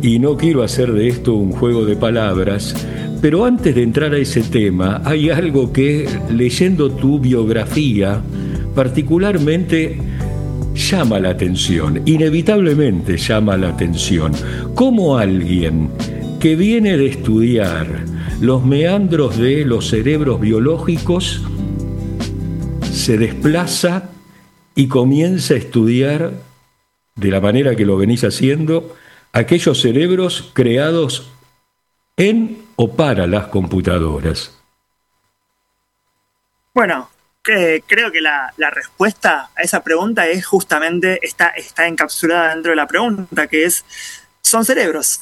y no quiero hacer de esto un juego de palabras, pero antes de entrar a ese tema, hay algo que, leyendo tu biografía, particularmente llama la atención, inevitablemente llama la atención. ¿Cómo alguien que viene de estudiar los meandros de los cerebros biológicos se desplaza y comienza a estudiar, de la manera que lo venís haciendo, aquellos cerebros creados en o para las computadoras? Bueno, creo que la respuesta a esa pregunta es justamente, está encapsulada dentro de la pregunta, que es, son cerebros.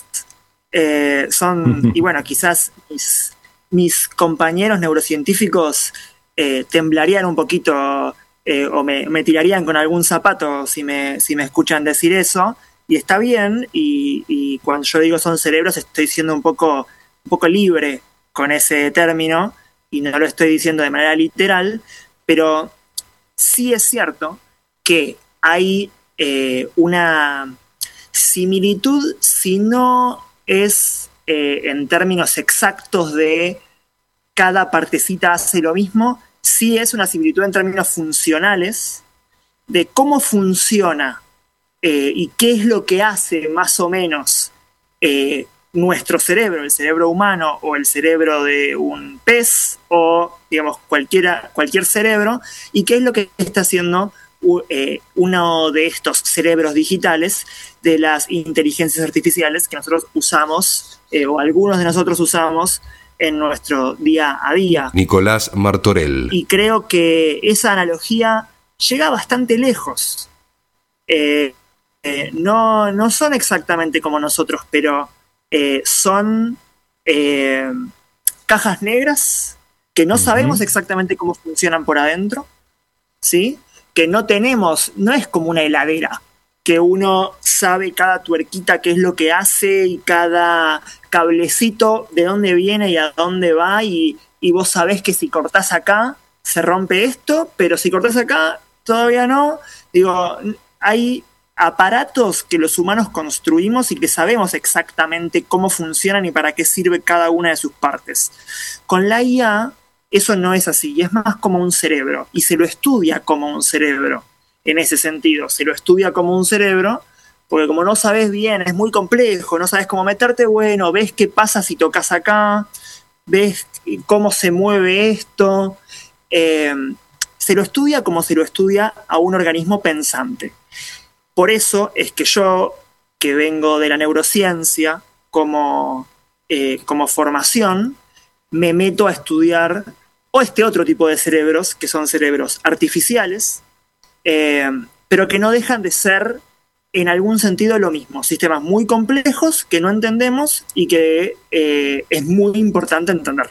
Y bueno, quizás mis compañeros neurocientíficos temblarían un poquito o me tirarían con algún zapato si me escuchan decir eso, y está bien, y cuando yo digo son cerebros estoy siendo un poco libre con ese término y no lo estoy diciendo de manera literal, pero sí es cierto que hay una similitud, si no es en términos exactos de cada partecita hace lo mismo, sí es una similitud en términos funcionales de cómo funciona y qué es lo que hace más o menos nuestro cerebro, el cerebro humano o el cerebro de un pez o, digamos, cualquier cerebro, y qué es lo que está haciendo uno de estos cerebros digitales de las inteligencias artificiales que nosotros usamos, o algunos de nosotros usamos en nuestro día a día. Nicolás Martorell. Y creo que esa analogía llega bastante lejos. No son exactamente como nosotros, pero son cajas negras que no sabemos exactamente cómo funcionan por adentro, ¿sí? Que no es como una heladera, que uno sabe cada tuerquita qué es lo que hace y cada cablecito de dónde viene y a dónde va, y vos sabés que si cortás acá se rompe esto, pero si cortás acá todavía no. Digo, hay aparatos que los humanos construimos y que sabemos exactamente cómo funcionan y para qué sirve cada una de sus partes. Con la IA eso no es así, y es más como un cerebro, y se lo estudia como un cerebro. En ese sentido, se lo estudia como un cerebro, porque como no sabes bien, es muy complejo, no sabes cómo meterte, bueno, ves qué pasa si tocas acá, ves cómo se mueve esto, se lo estudia como se lo estudia a un organismo pensante. Por eso es que yo, que vengo de la neurociencia como formación, me meto a estudiar o este otro tipo de cerebros, que son cerebros artificiales, pero que no dejan de ser en algún sentido lo mismo, sistemas muy complejos que no entendemos y que es muy importante entender.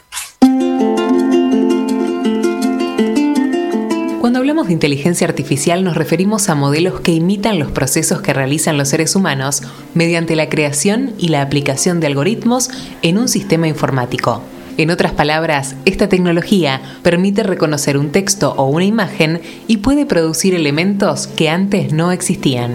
Cuando hablamos de inteligencia artificial nos referimos a modelos que imitan los procesos que realizan los seres humanos mediante la creación y la aplicación de algoritmos en un sistema informático. En otras palabras, esta tecnología permite reconocer un texto o una imagen y puede producir elementos que antes no existían.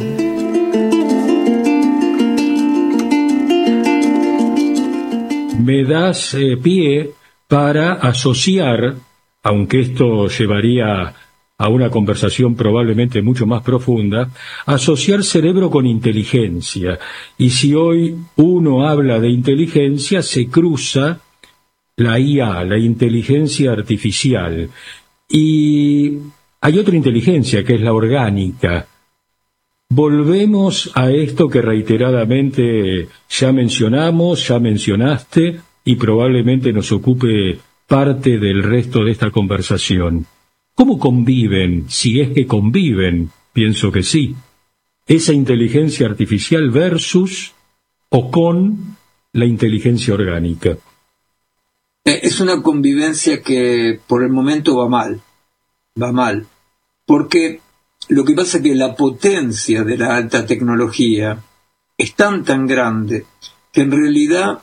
Me das pie para asociar, aunque esto llevaría a una conversación probablemente mucho más profunda, asociar cerebro con inteligencia. Y si hoy uno habla de inteligencia, se cruza la IA, la inteligencia artificial. Y hay otra inteligencia, que es la orgánica. Volvemos a esto que reiteradamente ya mencionamos, ya mencionaste, y probablemente nos ocupe parte del resto de esta conversación. ¿Cómo conviven, si es que conviven? Pienso que sí. Esa inteligencia artificial versus o con la inteligencia orgánica. Es una convivencia que por el momento va mal, porque lo que pasa es que la potencia de la alta tecnología es tan grande que en realidad,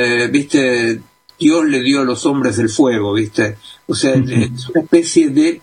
Dios le dio a los hombres el fuego, o sea, es una especie de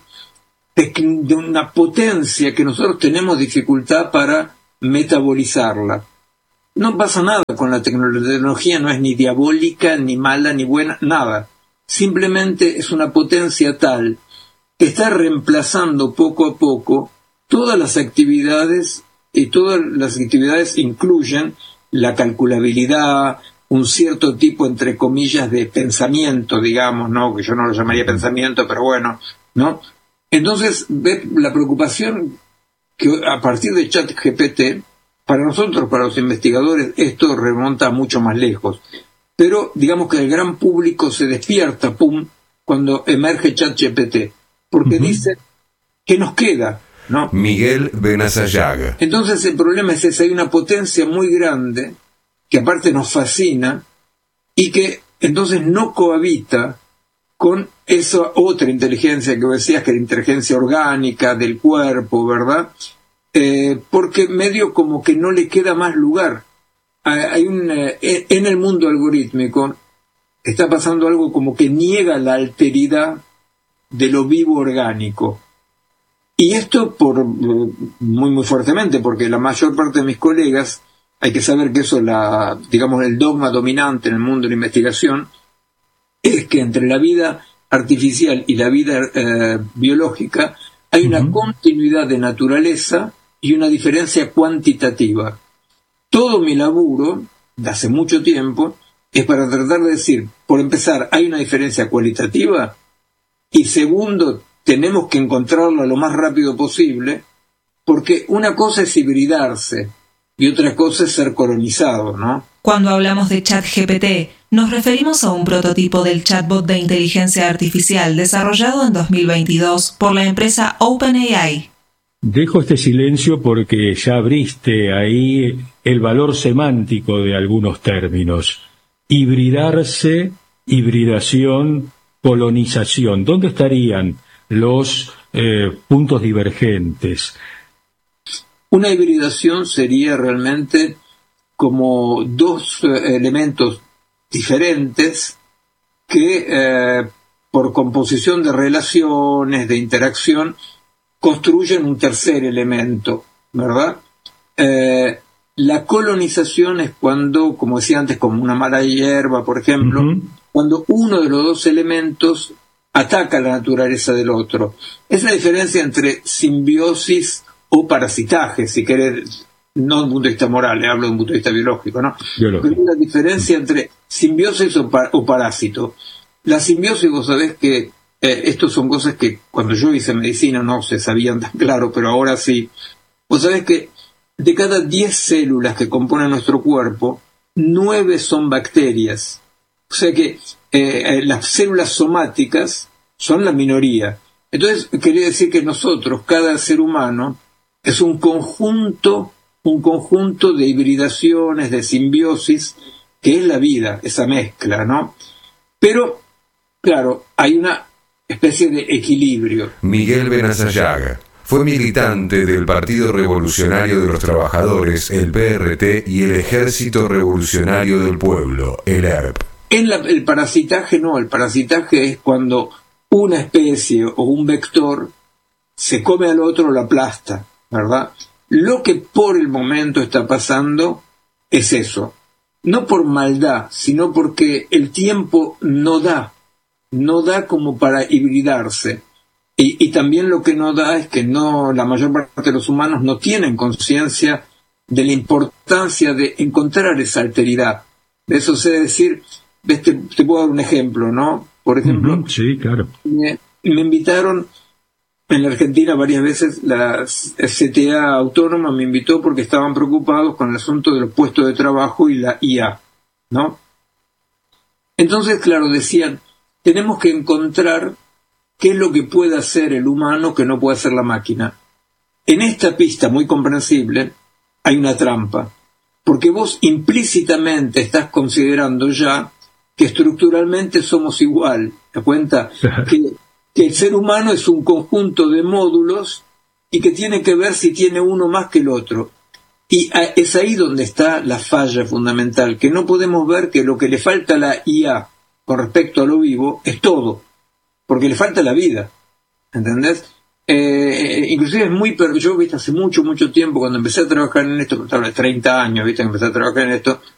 una potencia que nosotros tenemos dificultad para metabolizarla. No pasa nada con la tecnología. La tecnología no es ni diabólica, ni mala, ni buena, nada. Simplemente es una potencia tal que está reemplazando poco a poco todas las actividades, y todas las actividades incluyen la calculabilidad, un cierto tipo, entre comillas, de pensamiento, digamos, ¿no? Que yo no lo llamaría pensamiento, pero bueno, ¿no? Entonces, ve la preocupación que a partir de ChatGPT, para nosotros, para los investigadores, esto remonta mucho más lejos. Pero digamos que el gran público se despierta, cuando emerge ChatGPT, porque dice, ¿qué nos queda? ¿No? Miguel Benazayaga. Entonces el problema es ese, hay una potencia muy grande, que aparte nos fascina, y que entonces no cohabita con esa otra inteligencia que vos decías, que es la inteligencia orgánica del cuerpo, ¿verdad? Porque medio como que no le queda más lugar. En el mundo algorítmico está pasando algo como que niega la alteridad de lo vivo orgánico. Y esto muy fuertemente, porque la mayor parte de mis colegas, hay que saber que eso, digamos, el dogma dominante en el mundo de la investigación, es que entre la vida artificial y la vida biológica hay una continuidad de naturaleza y una diferencia cuantitativa. Todo mi laburo, de hace mucho tiempo, es para tratar de decir, por empezar, hay una diferencia cualitativa, y segundo, tenemos que encontrarla lo más rápido posible, porque una cosa es hibridarse y otra cosa es ser colonizado, ¿no? Cuando hablamos de ChatGPT, nos referimos a un prototipo del chatbot de inteligencia artificial desarrollado en 2022 por la empresa OpenAI. Dejo este silencio porque ya abriste ahí el valor semántico de algunos términos. Hibridarse, hibridación, colonización. ¿Dónde estarían los puntos divergentes? Una hibridación sería realmente como dos elementos diferentes que por composición de relaciones, de interacción, construyen un tercer elemento, ¿verdad? La colonización es cuando, como decía antes, como una mala hierba, por ejemplo, cuando uno de los dos elementos ataca la naturaleza del otro. Es la diferencia entre simbiosis o parasitaje, si querés, no desde un punto de vista moral, hablo de un punto de vista biológico, ¿no? Pero es la diferencia entre simbiosis o parásito. La simbiosis, vos sabés que estos son cosas que cuando yo hice medicina no se sabían tan claro, pero ahora sí. Vos sabés que de cada 10 células que componen nuestro cuerpo, 9 son bacterias. O sea que las células somáticas son la minoría. Entonces, quería decir que nosotros, cada ser humano, es un conjunto de hibridaciones, de simbiosis, que es la vida, esa mezcla, ¿no? Pero, claro, hay una especie de equilibrio. Miguel Benazayaga fue militante del Partido Revolucionario de los Trabajadores, el PRT, y el Ejército Revolucionario del Pueblo, el ERP. El parasitaje no, el parasitaje es cuando una especie o un vector se come al otro o lo aplasta, ¿verdad? Lo que por el momento está pasando es eso, no por maldad, sino porque el tiempo no da como para hibridarse. Y también lo que no da es que la mayor parte de los humanos no tienen conciencia de la importancia de encontrar esa alteridad. De eso sé decir, te puedo dar un ejemplo, ¿no? Por ejemplo, sí, claro. Me invitaron en la Argentina varias veces, la CTA autónoma me invitó porque estaban preocupados con el asunto de los puestos de trabajo y la IA, ¿no? Entonces, claro, decían, tenemos que encontrar qué es lo que puede hacer el humano que no puede hacer la máquina. En esta pista muy comprensible hay una trampa, porque vos implícitamente estás considerando ya que estructuralmente somos igual. ¿Te das cuenta? Que el ser humano es un conjunto de módulos y que tiene que ver si tiene uno más que el otro. Y es ahí donde está la falla fundamental, que no podemos ver que lo que le falta a la IA con respecto a lo vivo es todo, porque le falta la vida, ¿entendés? inclusive es yo, viste, hace mucho tiempo, cuando empecé a trabajar en esto, tal vez 30 años, viste, que empecé a trabajar en esto,